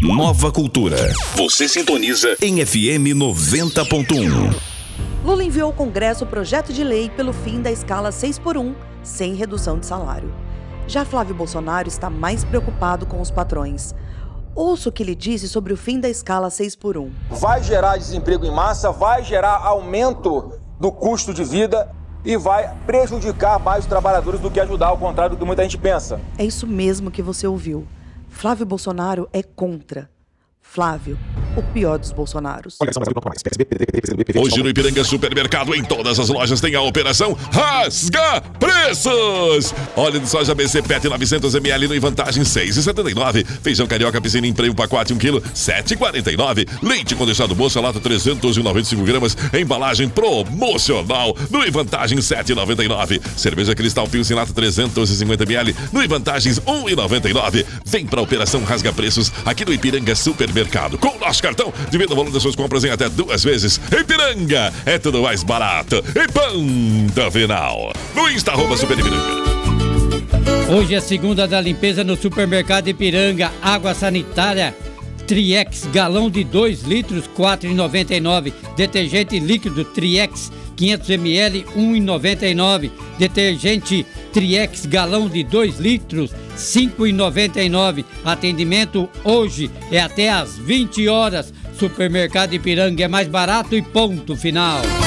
Nova Cultura. Você sintoniza em FM 90.1. Lula enviou ao Congresso o projeto de lei pelo fim da escala 6x1, sem redução de salário. Já Flávio Bolsonaro está mais preocupado com os patrões. Ouça o que ele disse sobre o fim da escala 6x1. Vai gerar desemprego em massa, vai gerar aumento do custo de vida e vai prejudicar mais os trabalhadores do que ajudar, ao contrário do que muita gente pensa. É isso mesmo que você ouviu. Flávio Bolsonaro é contra. Flávio, o pior dos Bolsonaros. Hoje no Ipiranga Supermercado, em todas as lojas tem a operação Rasga Preços. Óleo de soja BC PET 900ml no Vantagem 6,79. Feijão carioca piscina em prêmio pacote 1 kg 7,49. Leite condensado moça lata 395 gramas. Embalagem promocional no Vantagem 7,99. Cerveja Cristal Pilsen lata 350ml no Vantagens 1,99. Vem pra operação Rasga Preços aqui no Ipiranga Supermercado. Com o nosso cartão, divida o valor das suas compras em até 2 vezes. Ipiranga é tudo mais barato. E ponto final. No Insta @Super Ipiranga. Hoje é segunda da limpeza no Supermercado Ipiranga. Água sanitária Triex, galão de 2 litros, R$ 4,99. Detergente líquido Triex, 500ml, R$ 1,99. Detergente Triex, galão de 2 litros, R$ 5,99. Atendimento hoje é até às 20 horas. Supermercado Ipiranga é mais barato e ponto final.